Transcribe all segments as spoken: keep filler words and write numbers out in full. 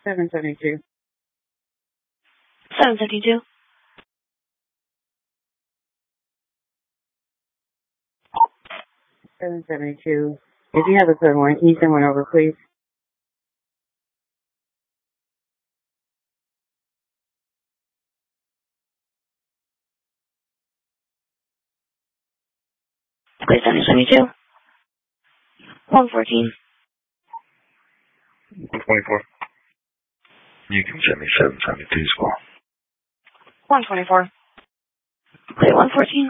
seven seventy-two. seven seventy-two. seven seventy-two. If you have a code one, can you send one over, please? Wait, seven seventy-two. one fourteen. one twenty-four. You can send me seven seventy-two as well. one twenty-four. Wait, one fourteen.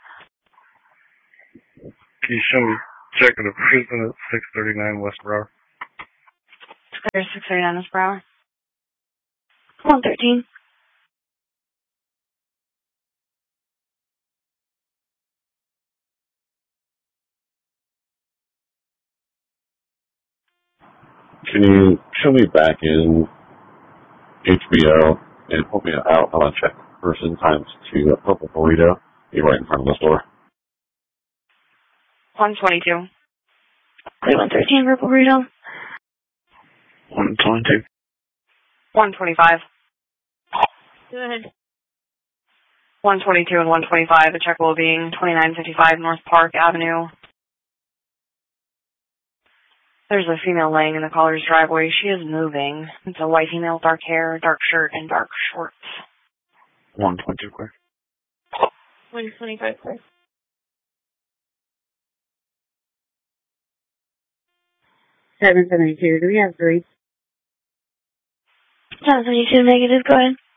Can you show me checking the prison at six thirty-nine West Brower? There's six thirty-nine West Brower. one thirteen. Can you show me back in H B O and pull me out? I want to check person times two, a purple burrito. Be right in front of the store. one twenty-two. Wait, one thirteen purple burrito. one twenty-two. one twenty-five. Go ahead. one twenty-two and one twenty-five. The check will being twenty-nine fifty-five North Park Avenue. There's a female laying in the caller's driveway. She is moving. It's a white female, dark hair, dark shirt, and dark shorts. one twenty-two, clear. one twenty-five, clear. seven seventy-two. Do we have three? seven seventy-two negative. Go ahead.